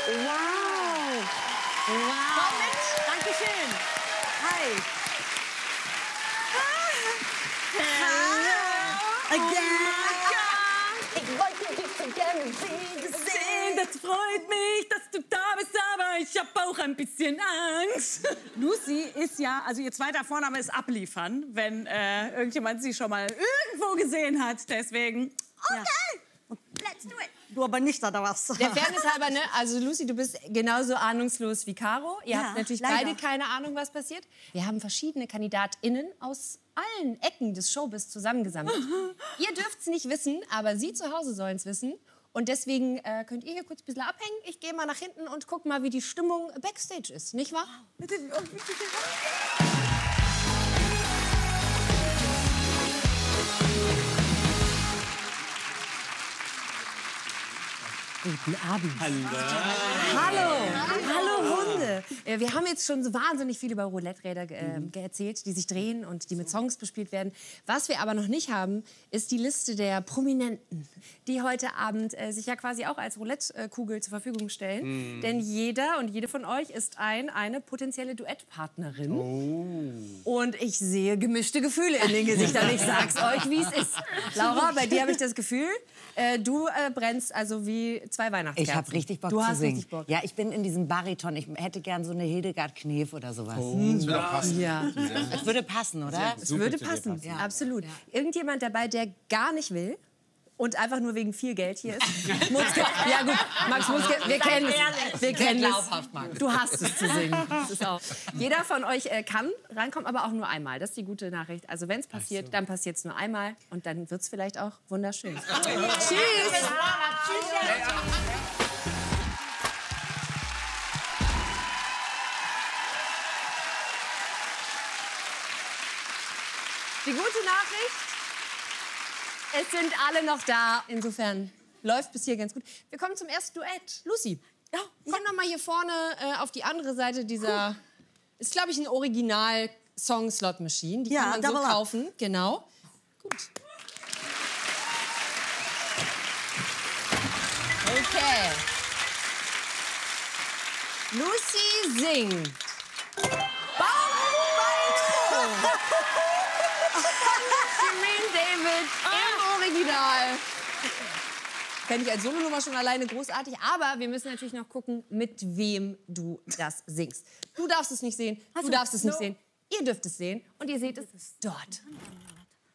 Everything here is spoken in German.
Wow. Wow. Komm mit. Dankeschön. Hi. Ich wollte dich so gerne sehen. Das freut mich, dass du da bist, aber ich hab auch ein bisschen Angst. Lucy ist ja, also ihr zweiter Vorname ist abliefern, wenn irgendjemand sie schon mal irgendwo gesehen hat. Deswegen, okay, let's do it. Du aber nicht, oder was? Der Fairness halber, ne? Also Lucy, du bist genauso ahnungslos wie Caro. Ihr habt natürlich leider. beide keine Ahnung, was passiert. Wir haben verschiedene KandidatInnen aus allen Ecken des Showbiz zusammengesammelt. Ihr dürft es nicht wissen, aber sie zu Hause sollen es wissen. Und deswegen könnt ihr hier kurz ein bisschen abhängen. Ich gehe mal nach hinten und guck mal, wie die Stimmung Backstage ist, nicht wahr? Guten Abend. Hallo, hallo Hunde. Wir haben jetzt schon so wahnsinnig viel über Roulette-Räder erzählt, die sich drehen und die mit Songs bespielt werden. Was wir aber noch nicht haben, ist die Liste der Prominenten, die heute Abend sich ja quasi auch als Roulette-Kugel zur Verfügung stellen. Denn jeder und jede von euch ist eine potenzielle Duettpartnerin. Und ich sehe gemischte Gefühle in den Gesichtern. Ich sag's euch, wie es ist. Laura, bei dir habe ich das Gefühl, du brennst also wie zwei Weihnachtskerzen. Ich habe richtig Bock du zu hast singen. richtig Bock. Ja, ich bin in diesem Bariton. Ich hätte gern so eine Hildegard Knef oder sowas. Das würde auch passen. Ja. Das würde passen, oder? Es würde passen, Ja. absolut. Irgendjemand dabei, der gar nicht will und einfach nur wegen viel Geld hier ist? Mutzke. Ja gut, Max Mutzke, wir kennen es. Wir kennen es. Du hast es zu singen. Das ist auch. Jeder von euch kann reinkommen, aber auch nur einmal. Das ist die gute Nachricht. Also wenn es passiert, dann passiert es nur einmal und dann wird es vielleicht auch wunderschön. Tschüss. Die gute Nachricht, es sind alle noch da. Insofern läuft bis hier ganz gut. Wir kommen zum ersten Duett. Lucy, komm noch mal hier vorne auf die andere Seite dieser... Ist, glaube ich, ein Original-Song-Slot-Machine. Die Ja, kann man so Double Up. kaufen. Genau. Gut. Okay. Lucy singt. Jermaine David im Original. Fände ich als Solonummer schon alleine großartig. Aber wir müssen natürlich noch gucken, mit wem du das singst. Du darfst es nicht sehen, du darfst es nicht sehen. Ihr dürft es sehen und ihr seht es dort.